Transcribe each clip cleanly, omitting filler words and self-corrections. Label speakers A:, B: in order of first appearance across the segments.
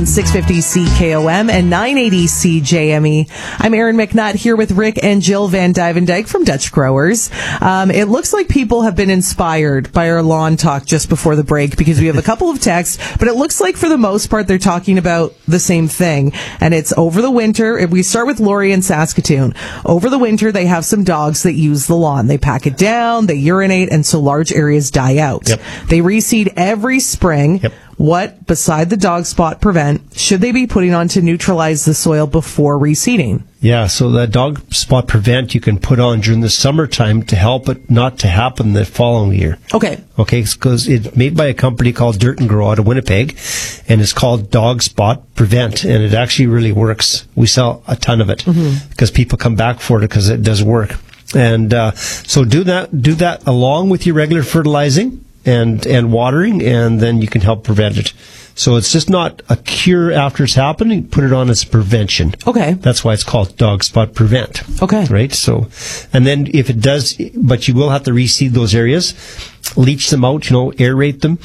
A: 650 CKOM and 980 CJME. I'm Erin McNutt here with Rick and Jill Van Dyke from Dutch Growers. It looks like people have been inspired by our lawn talk just before the break because we have a couple of texts, but it looks like for the most part they're talking about the same thing. And it's over the winter. We start with Lori in Saskatoon. Over the winter, they have some dogs that use the lawn. They pack it down, they urinate, and so large areas die out.
B: Yep.
A: They reseed every spring.
B: Yep.
A: What, beside the dog spot prevent, should they be putting on to neutralize the soil before reseeding?
B: Yeah, so that dog spot prevent you can put on during the summertime to help it not to happen the following year.
A: Okay.
B: Okay, because it's made by a company called Dirt and Grow out of Winnipeg, and it's called Dog Spot Prevent, and it actually really works. We sell a ton of it because people come back for it because it does work. And so do that along with your regular fertilizing and watering, and then you can help prevent it. So it's just not a cure after it's happening. Put it on as prevention.
A: Okay.
B: That's why it's called Dog Spot Prevent.
A: Okay.
B: Right? So, and then if it does, but you will have to reseed those areas, leach them out, aerate them,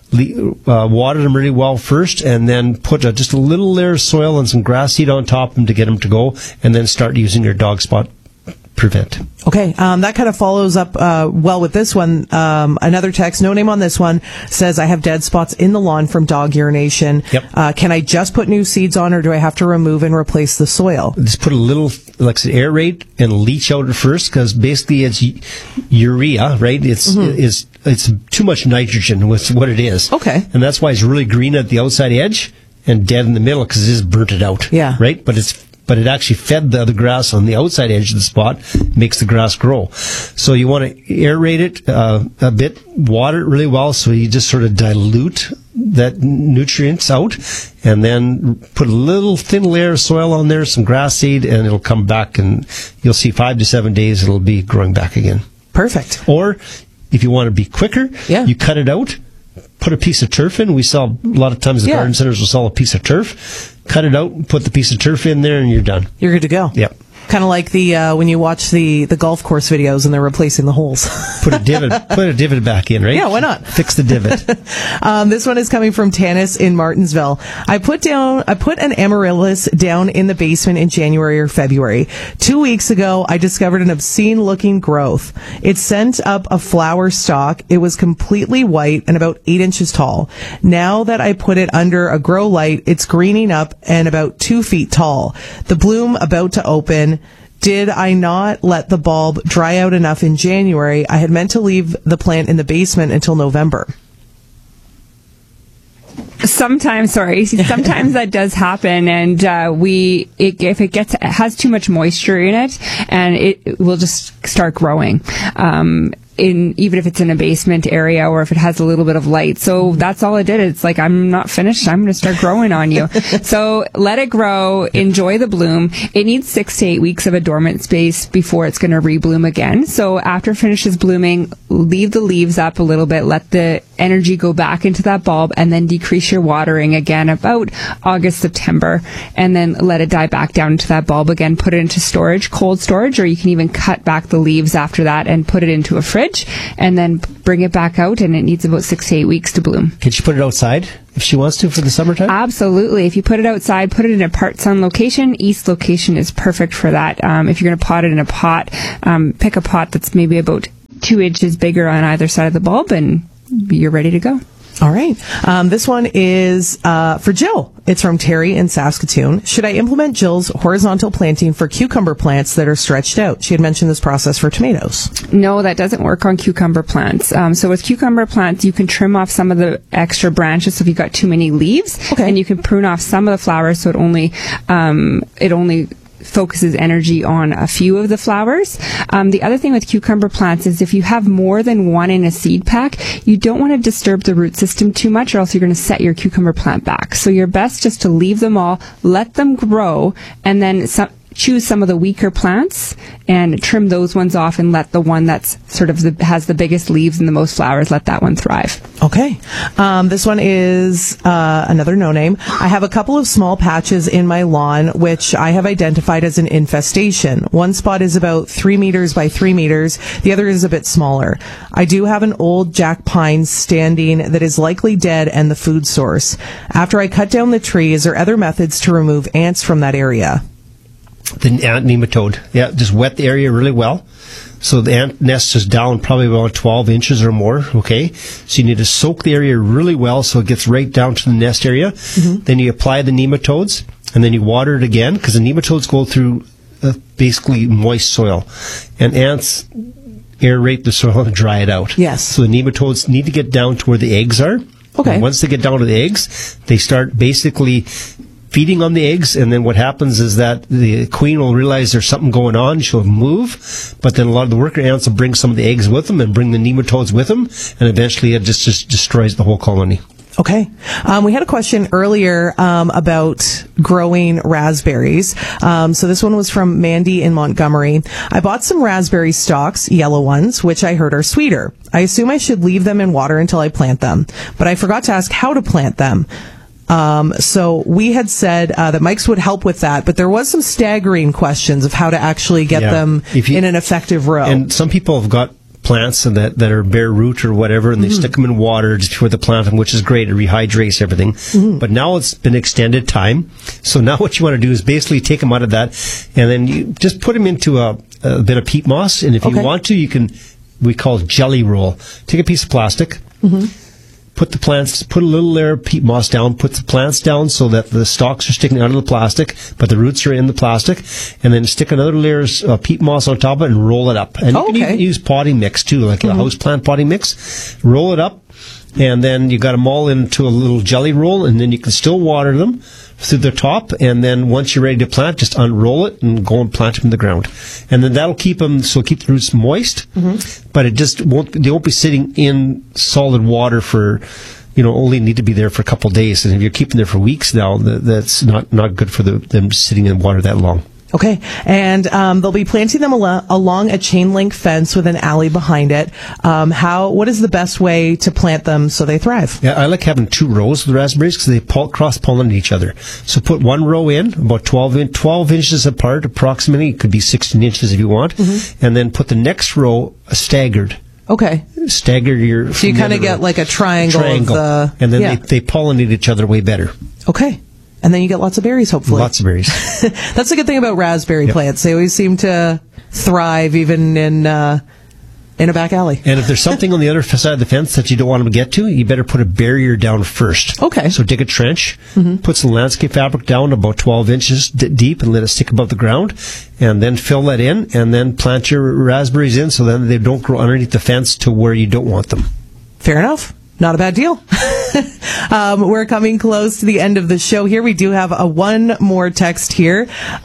B: water them really well first, and then put just a little layer of soil and some grass seed on top of them to get them to go, and then start using your Dog Spot Prevent.
A: Okay, that kind of follows up well with this one. Another text, no name on this one, says, I have dead spots in the lawn from dog urination.
B: Yep.
A: Can I just put new seeds on, or do I have to remove and replace the soil?
B: Just put a little, like I said, aerate and leach out at first, because basically it's urea, right? It's too much nitrogen with what it is.
A: Okay.
B: And that's why it's really green at the outside edge and dead in the middle, because it just burnt it out.
A: Yeah.
B: Right? But it actually fed the other grass on the outside edge of the spot, makes the grass grow. So you want to aerate it a bit, water it really well, so you just sort of dilute that nutrients out, and then put a little thin layer of soil on there, some grass seed, and it'll come back, and you'll see 5 to 7 days it'll be growing back again.
A: Perfect.
B: Or if you want to be quicker,
A: Yeah.
B: you cut it out, put a piece of turf in. We sell, a lot of times the garden centers will sell a piece of turf. Cut it out, put the piece of turf in there, and you're done.
A: You're good to go.
B: Yep.
A: Kind of like the when you watch the golf course videos and they're replacing the holes.
B: Put a divot back in, right?
A: Yeah, why not?
B: Fix the divot.
A: This one is coming from Tanis in Martinsville. I put an amaryllis down in the basement in January or February. 2 weeks ago, I discovered an obscene looking growth. It sent up a flower stalk. It was completely white and about 8 inches tall. Now that I put it under a grow light, it's greening up and about 2 feet tall. The bloom about to open. Did I not let the bulb dry out enough in January? I had meant to leave the plant in the basement until November.
C: Sometimes that does happen, and if it has too much moisture in it, and it will just start growing. Even if it's in a basement area or if it has a little bit of light. So that's all it did. It's like, I'm not finished. I'm going to start growing on you. So let it grow. Enjoy the bloom. It needs 6 to 8 weeks of a dormant space before it's going to rebloom again. So after it finishes blooming, leave the leaves up a little bit. Let the energy go back into that bulb, and then decrease your watering again about August, September, and then let it die back down into that bulb again. Put it into storage, cold storage, or you can even cut back the leaves after that and put it into a fridge, and then bring it back out, and it needs about 6 to 8 weeks to bloom.
B: Can she put it outside if she wants to for the summertime?
C: Absolutely. If you put it outside, put it in a part sun location. East location is perfect for that. If you're going to pot it in a pot, pick a pot that's maybe about 2 inches bigger on either side of the bulb, and you're ready to go.
A: All right. This one is for Jill. It's from Terry in Saskatoon. Should I implement Jill's horizontal planting for cucumber plants that are stretched out? She had mentioned this process for tomatoes.
C: No, that doesn't work on cucumber plants. So with cucumber plants, you can trim off some of the extra branches if you've got too many leaves.
A: Okay.
C: And you can prune off some of the flowers so it only focuses energy on a few of the flowers. The other thing with cucumber plants is if you have more than one in a seed pack, you don't want to disturb the root system too much, or else you're going to set your cucumber plant back. So you're best just to leave them all, let them grow, and then choose some of the weaker plants and trim those ones off and let the one that's sort of has the biggest leaves and the most flowers, let that one thrive.
A: Okay. This one is another no name. I have a couple of small patches in my lawn, which I have identified as an infestation. One spot is about 3 meters by 3 meters. The other is a bit smaller. I do have an old jack pine standing that is likely dead and the food source. After I cut down the tree, is there other methods to remove ants from that area?
B: The ant nematode. Yeah, just wet the area really well. So the ant nest is down probably about 12 inches or more, okay? So you need to soak the area really well so it gets right down to the nest area. Mm-hmm. Then you apply the nematodes, and then you water it again, because the nematodes go through basically moist soil. And ants aerate the soil and dry it out.
A: Yes.
B: So the nematodes need to get down to where the eggs are.
A: Okay.
B: And once they get down to the eggs, they start basically feeding on the eggs, and then what happens is that the queen will realize there's something going on. She'll move, but then a lot of the worker ants will bring some of the eggs with them and bring the nematodes with them, and eventually it just destroys the whole colony.
A: Okay. We had a question earlier about growing raspberries. So this one was from Mandy in Montgomery. I bought some raspberry stalks, yellow ones, which I heard are sweeter. I assume I should leave them in water until I plant them, but I forgot to ask how to plant them. So we had said that Mike's would help with that, but there was some staggering questions of how to actually get them in an effective row.
B: And some people have got plants that are bare root or whatever, and they stick them in water just before they plant them, which is great. It rehydrates everything. Mm-hmm. But now it's been extended time. So now what you want to do is basically take them out of that, and then you just put them into a bit of peat moss. And if you want to, you can, we call it jelly roll. Take a piece of plastic. Mm-hmm. Put a little layer of peat moss down, put the plants down so that the stalks are sticking out of the plastic, but the roots are in the plastic, and then stick another layer of peat moss on top of it and roll it up. And you can even use potting mix too, like a houseplant potting mix. Roll it up, and then you got them all into a little jelly roll, and then you can still water them through the top, and then once you're ready to plant, just unroll it and go and plant them in the ground. And then that'll keep them, so keep the roots moist, but it just they won't be sitting in solid water for, only need to be there for a couple of days. And if you're keeping them there for weeks now, that's not good for them sitting in water that long.
A: Okay, and they'll be planting them along a chain link fence with an alley behind it. What is the best way to plant them so they thrive?
B: Yeah, I like having 2 rows of raspberries because they cross-pollinate each other. So put one row in, about 12 inches apart approximately. It could be 16 inches if you want. Mm-hmm. And then put the next row staggered. Okay. Stagger your...
A: So you kind of get like a triangle.
B: And then they pollinate each other way better.
A: Okay. And then you get lots of berries, hopefully.
B: Lots of berries.
A: That's the good thing about raspberry plants. They always seem to thrive even in a back alley.
B: And if there's something on the other side of the fence that you don't want them to get to, you better put a barrier down first.
A: Okay.
B: So dig a trench, put some landscape fabric down about 12 inches deep and let it stick above the ground, and then fill that in, and then plant your raspberries in so then they don't grow underneath the fence to where you don't want them.
A: Fair enough. Not a bad deal. We're coming close to the end of the show here. We do have one more text here.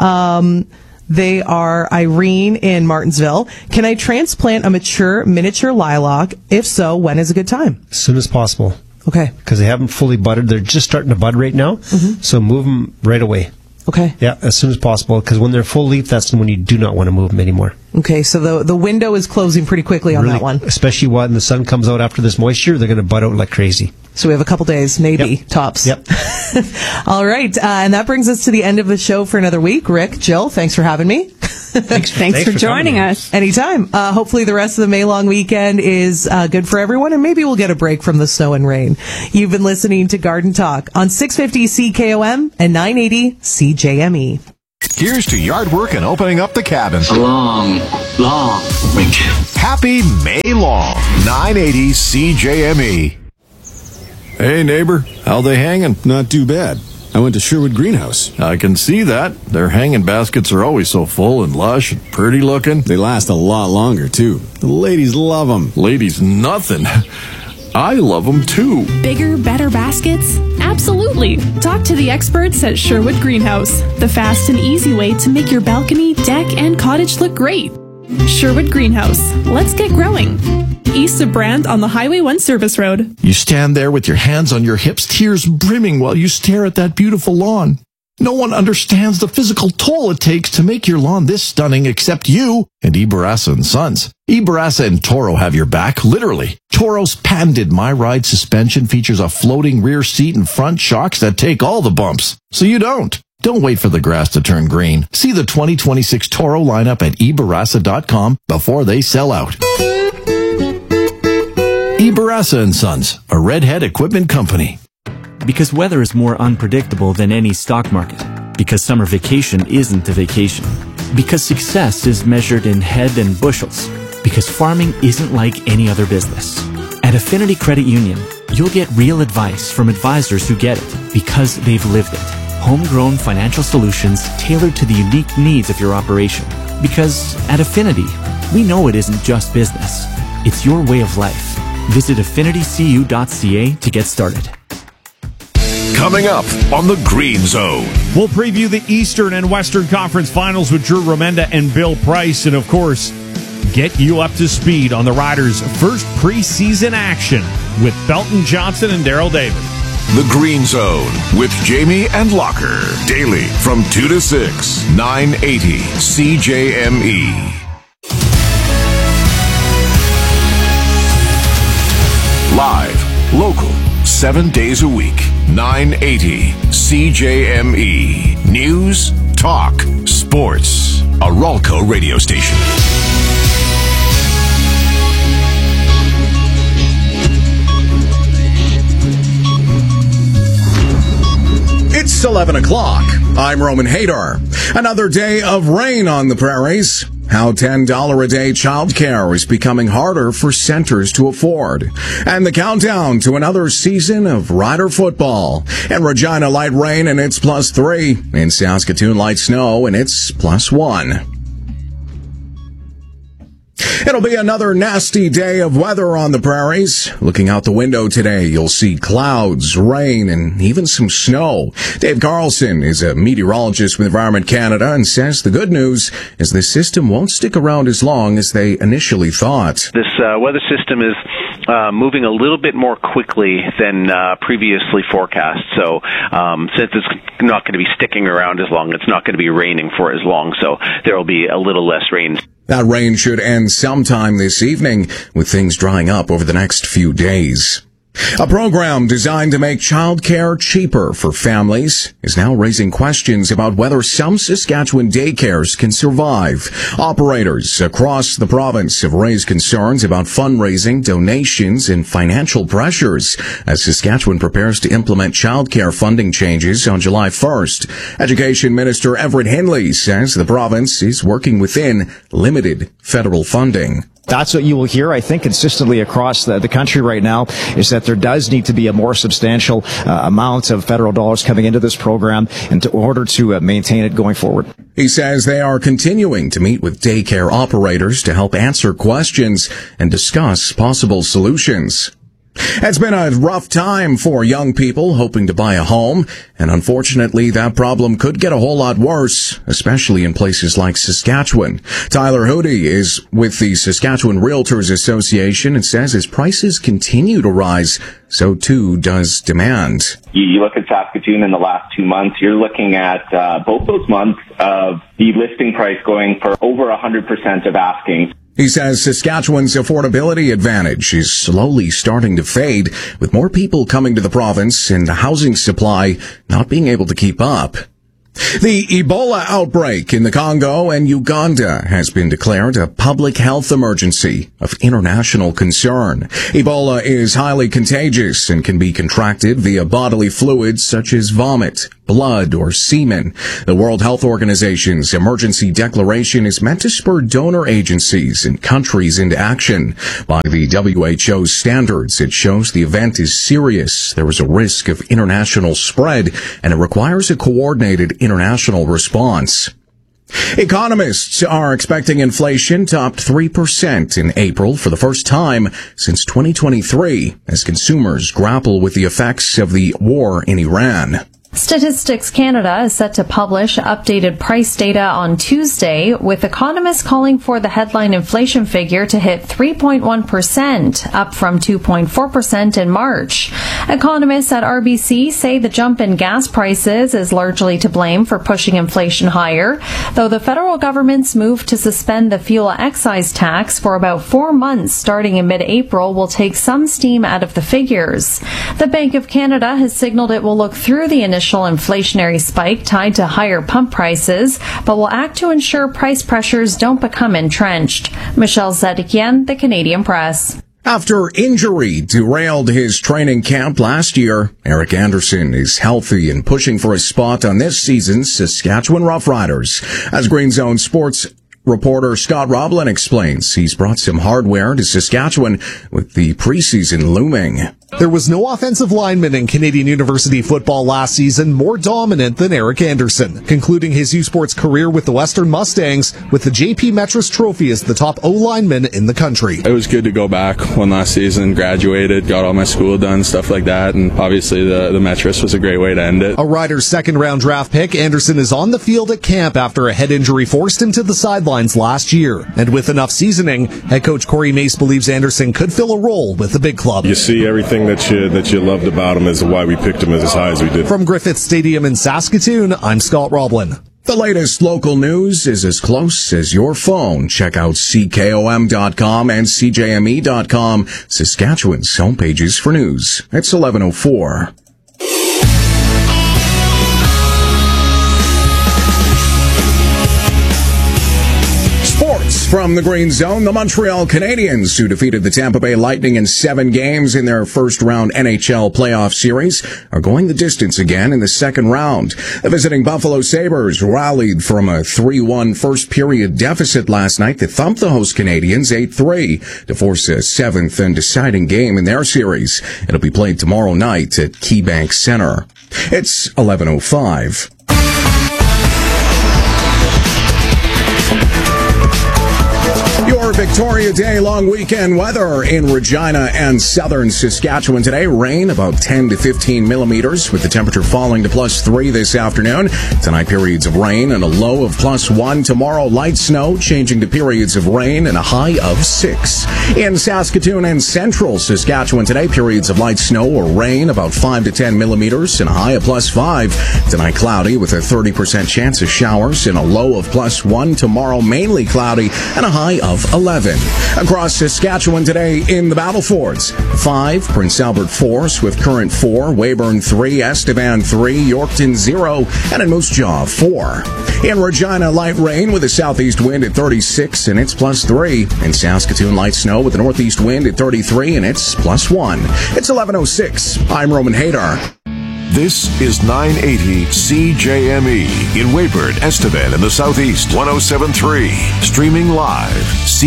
A: They are Irene in Martinsville. Can I transplant a mature miniature lilac? If so, when is a good time?
B: As soon as possible.
A: Okay.
B: Because they haven't fully budded. They're just starting to bud right now. Mm-hmm. So move them right away.
A: Okay.
B: Yeah, as soon as possible, because when they're full leaf, that's when you do not want to move them anymore.
A: Okay, so the window is closing pretty quickly on that one.
B: Especially when the sun comes out after this moisture, they're going to bud out like crazy.
A: So we have a couple days, maybe, tops.
B: Yep.
A: All right, and that brings us to the end of the show for another week. Rick, Jill, thanks for having me.
C: Thanks for joining us.
A: Anytime. Hopefully the rest of the May long weekend is good for everyone, and maybe we'll get a break from the snow and rain. You've been listening to Garden Talk on 650 CKOM and 980 CJME.
D: Here's to yard work and opening up the cabin.
E: A long, long weekend.
D: Happy May long. 980 CJME.
F: Hey, neighbor. How they hanging? Not too bad. I went to Sherwood Greenhouse.
D: I can see that. Their hanging baskets are always so full and lush and pretty looking.
F: They last a lot longer, too. The ladies love them.
D: Ladies, nothing. I love them, too.
G: Bigger, better baskets? Absolutely. Talk to the experts at Sherwood Greenhouse, the fast and easy way to make your balcony, deck, and cottage look great. Sherwood Greenhouse. Let's get growing. East of Brand on the Highway 1 Service Road.
D: You stand there with your hands on your hips, tears brimming while you stare at that beautiful lawn. No one understands the physical toll it takes to make your lawn this stunning except you and Ibarasa & Sons. Ibarasa and Toro have your back, literally. Toro's patented MyRide suspension features a floating rear seat and front shocks that take all the bumps, so you don't. Don't wait for the grass to turn green. See the 2026 Toro lineup at Ibarasa.com before they sell out. Ibarasa & Sons, a Redhead equipment company.
H: Because weather is more unpredictable than any stock market. Because summer vacation isn't a vacation. Because success is measured in head and bushels. Because farming isn't like any other business. At Affinity Credit Union, you'll get real advice from advisors who get it because they've lived it. Homegrown financial solutions tailored to the unique needs of your operation. Because at Affinity, we know it isn't just business. It's your way of life. Visit affinitycu.ca to get started.
I: Coming up on the Green Zone.
J: We'll preview the Eastern and Western Conference Finals with Drew Remenda and Bill Price, and of course, get you up to speed on the Riders' first preseason action with Belton Johnson and Darryl David.
I: The Green Zone with Jamie and Locker. Daily from 2 to 6, 980 CJME. Live, local, 7 days a week. 980 CJME. News, talk, sports. A Ralco radio station.
K: It's 11 o'clock. I'm Roman Hadar. Another day of rain on the prairies. How $10 a day childcare is becoming harder for centers to afford. And the countdown to another season of Rider football. In Regina, light rain and it's +3. In Saskatoon, light snow and it's +1. It'll be another nasty day of weather on the prairies. Looking out the window today, you'll see clouds, rain, and even some snow. Dave Carlson is a meteorologist with Environment Canada and says the good news is the system won't stick around as long as they initially thought.
L: This weather system is moving a little bit more quickly than previously forecast. So since it's not going to be sticking around as long, it's not going to be raining for as long, so there will be a little less rain.
K: That rain should end sometime this evening, with things drying up over the next few days. A program designed to make childcare cheaper for families is now raising questions about whether some Saskatchewan daycares can survive. Operators across the province have raised concerns about fundraising, donations, and financial pressures as Saskatchewan prepares to implement childcare funding changes on July 1st. Education Minister Everett Hindley says the province is working within limited federal funding.
M: That's what you will hear, I think, consistently across the country right now, is that there does need to be a more substantial amount of federal dollars coming into this program in order to maintain it going forward.
K: He says they are continuing to meet with daycare operators to help answer questions and discuss possible solutions. It's been a rough time for young people hoping to buy a home, and unfortunately that problem could get a whole lot worse, especially in places like Saskatchewan. Tyler Hoody is with the Saskatchewan Realtors Association and says as prices continue to rise, so too does demand.
N: You look at Saskatoon in the last 2 months, you're looking at both those months of the listing price going for over 100% of asking.
K: He says Saskatchewan's affordability advantage is slowly starting to fade, with more people coming to the province and the housing supply not being able to keep up. The Ebola outbreak in the Congo and Uganda has been declared a public health emergency of international concern. Ebola is highly contagious and can be contracted via bodily fluids such as vomit, blood, or semen. The World Health Organization's emergency declaration is meant to spur donor agencies and countries into action. By the WHO's standards, it shows the event is serious, there is a risk of international spread, and it requires a coordinated international response. Economists are expecting inflation topped 3% in April for the first time since 2023 as consumers grapple with the effects of the war in Iran.
O: Statistics Canada is set to publish updated price data on Tuesday, with economists calling for the headline inflation figure to hit 3.1%, up from 2.4% in March. Economists at RBC say the jump in gas prices is largely to blame for pushing inflation higher, though the federal government's move to suspend the fuel excise tax for about 4 months starting in mid-April will take some steam out of the figures. The Bank of Canada has signaled it will look through the initial inflationary spike tied to higher pump prices, but will act to ensure price pressures don't become entrenched. Michelle Zedekian, The Canadian Press.
K: After injury derailed his training camp last year, Eric Anderson is healthy and pushing for a spot on this season's Saskatchewan Roughriders. As Green Zone Sports reporter Scott Roblin explains, he's brought some hardware to Saskatchewan with the preseason looming.
P: There was no offensive lineman in Canadian University football last season more dominant than Eric Anderson, concluding his U Sports career with the Western Mustangs with the JP Metris Trophy as the top O-lineman in the country.
Q: It was good to go back one last season, graduated, got all my school done, stuff like that, and obviously the Metris was a great way to end it.
P: A Riders' second-round draft pick, Anderson is on the field at camp after a head injury forced him to the sidelines last year. And with enough seasoning, head coach Corey Mace believes Anderson could fill a role with the big club.
R: You see everything that you loved about him is why we picked him as high as we did.
P: From Griffith Stadium in Saskatoon, I'm Scott Roblin.
K: The latest local news is as close as your phone. Check out CKOM.com and CJME.com, Saskatchewan's homepages for news. It's 11:04. From the Green Zone, the Montreal Canadiens, who defeated the Tampa Bay Lightning in 7 games in their first-round NHL playoff series, are going the distance again in the second round. The visiting Buffalo Sabres rallied from a 3-1 first-period deficit last night to thump the host Canadiens 8-3 to force a 7th and deciding game in their series. It'll be played tomorrow night at KeyBank Center. It's 11:05. Your Victoria Day long weekend weather in Regina and southern Saskatchewan today. Rain about 10 to 15 millimeters with the temperature falling to +3 this afternoon. Tonight periods of rain and a low of +1. Tomorrow light snow changing to periods of rain and a high of 6. In Saskatoon and central Saskatchewan today periods of light snow or rain about 5 to 10 millimeters and a high of +5. Tonight cloudy with a 30% chance of showers and a low of +1. Tomorrow mainly cloudy and a high of 11. Across Saskatchewan today in the Battle Forts, 5, Prince Albert 4, Swift Current 4, Weyburn 3, Estevan 3, Yorkton 0, and in Moose Jaw 4. In Regina, light rain with a southeast wind at 36 and it's +3. In Saskatoon, light snow with a northeast wind at 33 and it's +1. It's 11:06. I'm Roman Hadar.
I: This is 980 CJME in Weyburn, Estevan in the Southeast, 107.3. Streaming live,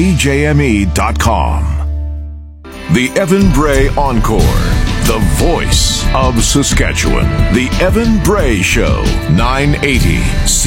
I: CJME.com. The Evan Bray Encore, the voice of Saskatchewan. The Evan Bray Show, 980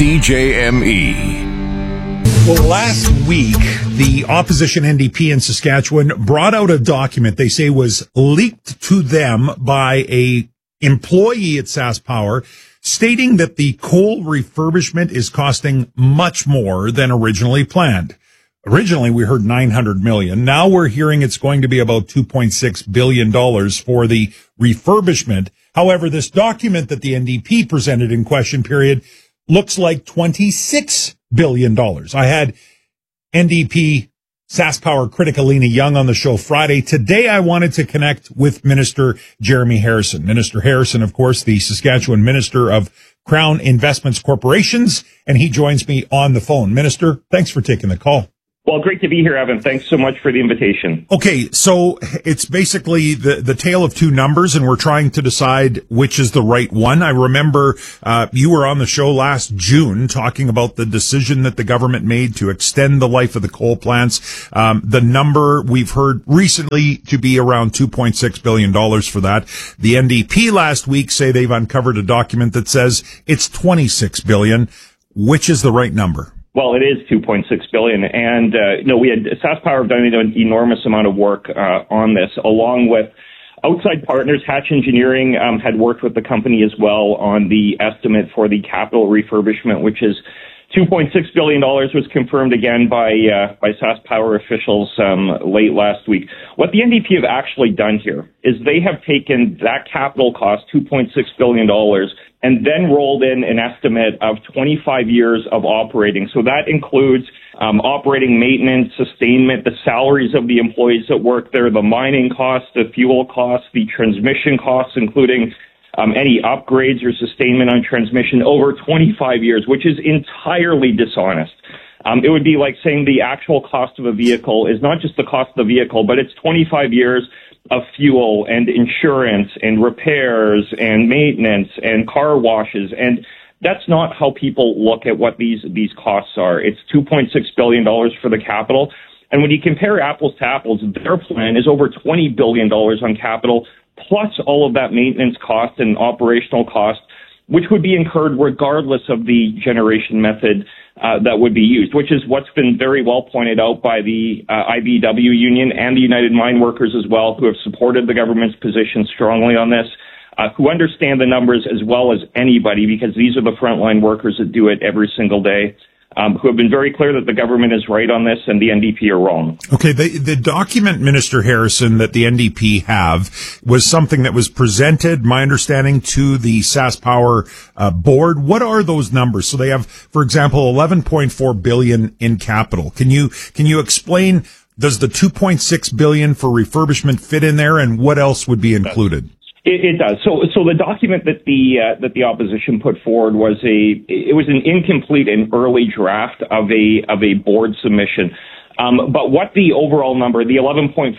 I: CJME.
J: Well, last week, the opposition NDP in Saskatchewan brought out a document they say was leaked to them by a employee at SaskPower, stating that the coal refurbishment is costing much more than originally planned. Originally, we heard $900 million. Now we're hearing it's going to be about $2.6 billion for the refurbishment. However, this document that the NDP presented in question period looks like $26 billion. I had NDP SaskPower critic Alina Young on the show Friday. Today, I wanted to connect with Minister Jeremy Harrison. Minister Harrison, of course, the Saskatchewan Minister of Crown Investments Corporations, and he joins me on the phone. Minister, thanks for taking the call.
S: Well, great to be here, Evan. Thanks so much for the invitation.
J: Okay, so it's basically the tale of two numbers, and we're trying to decide which is the right one. I remember you were on the show last June talking about the decision that the government made to extend the life of the coal plants. The number we've heard recently to be around $2.6 billion for that. The NDP last week say they've uncovered a document that says it's $26 billion. Which is the right number?
S: Well, it is $2.6 billion. And, we had SaskPower have done an enormous amount of work on this, along with outside partners, Hatch Engineering, had worked with the company as well on the estimate for the capital refurbishment, which is $2.6 billion, was confirmed again by SaskPower officials late last week. What the NDP have actually done here is they have taken that capital cost, $2.6 billion, and then rolled in an estimate of 25 years of operating. So that includes operating, maintenance, sustainment, the salaries of the employees that work there, the mining costs, the fuel costs, the transmission costs, including any upgrades or sustainment on transmission over 25 years, which is entirely dishonest. It would be like saying the actual cost of a vehicle is not just the cost of the vehicle, but it's 25 years of fuel and insurance and repairs and maintenance and car washes. And that's not how people look at what these costs are. It's $2.6 billion for the capital. And when you compare apples to apples, their plan is over $20 billion on capital, plus all of that maintenance cost and operational cost, which would be incurred regardless of the generation method that would be used, which is what's been very well pointed out by the IBEW union and the United Mine Workers as well, who have supported the government's position strongly on this, who understand the numbers as well as anybody, because these are the frontline workers that do it every single day. Who have been very clear that the government is right on this and the NDP are wrong.
T: Okay, the document, Minister Harrison, that the NDP have was something that was presented, my understanding, to the SaskPower board. What are those numbers? So they have, for example, $11.4 billion in capital. Can you explain, does the $2.6 billion for refurbishment fit in there, and what else would be included?
S: It does. So the document that the opposition put forward was an incomplete and early draft of a board submission. But what the overall number, the 11.4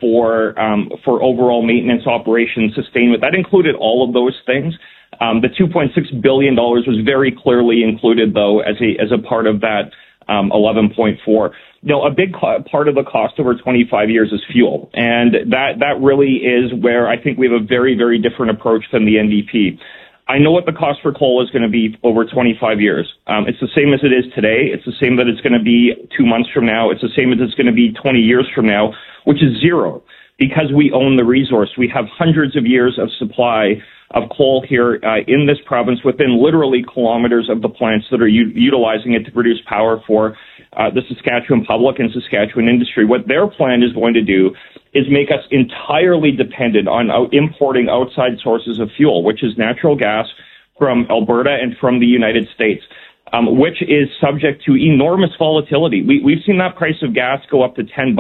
S: for overall maintenance, operations, sustainment, that included all of those things. The $2.6 billion was very clearly included, though, as a part of that 11.4. Now, a big part of the cost over 25 years is fuel, and that really is where I think we have a very, very different approach than the NDP. I know what the cost for coal is going to be over 25 years. It's the same as it is today. It's the same that it's going to be 2 months from now. It's the same as it's going to be 20 years from now, which is zero, because we own the resource. We have hundreds of years of supply of coal here in this province within literally kilometers of the plants that are utilizing it to produce power for the Saskatchewan public and Saskatchewan industry. What their plan is going to do is make us entirely dependent on importing outside sources of fuel, which is natural gas from Alberta and from the United States, which is subject to enormous volatility. We've seen that price of gas go up to $10.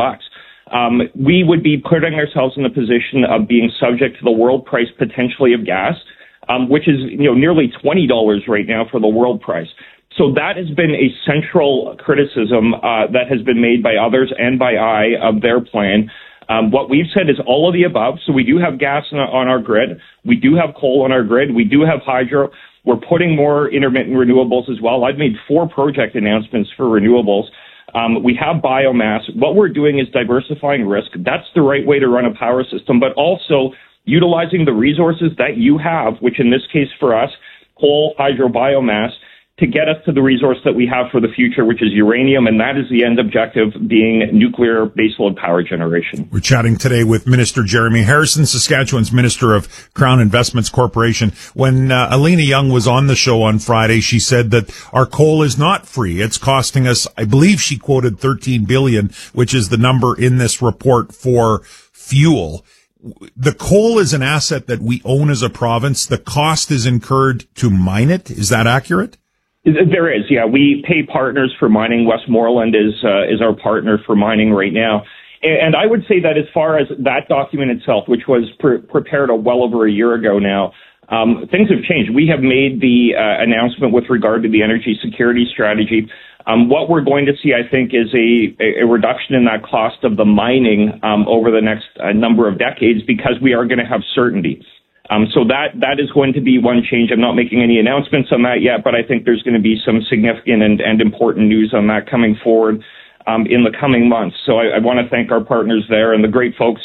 S: We would be putting ourselves in the position of being subject to the world price potentially of gas, which is nearly $20 right now for the world price. So that has been a central criticism that has been made by others and by of their plan. What we've said is all of the above. So we do have gas on our grid. We do have coal on our grid. We do have hydro. We're putting more intermittent renewables as well. I've made 4 project announcements for renewables. We have biomass. What we're doing is diversifying risk. That's the right way to run a power system, but also utilizing the resources that you have, which in this case for us, coal, hydro, biomass, to get us to the resource that we have for the future, which is uranium, and that is the end objective, being nuclear baseload power generation.
T: We're chatting today with Minister Jeremy Harrison, Saskatchewan's Minister of Crown Investments Corporation. When Alina Young was on the show on Friday, she said that our coal is not free. It's costing us, I believe she quoted $13 billion, which is the number in this report for fuel. The coal is an asset that we own as a province. The cost is incurred to mine it. Is that accurate?
S: There is, yeah. We pay partners for mining. Westmoreland is our partner for mining right now. And I would say that as far as that document itself, which was prepared well over a year ago now, things have changed. We have made the announcement with regard to the energy security strategy. What we're going to see, I think, is a reduction in that cost of the mining over the next number of decades, because we are going to have certainty. So that is going to be one change. I'm not making any announcements on that yet, but I think there's going to be some significant and important news on that coming forward in the coming months. So I want to thank our partners there and the great folks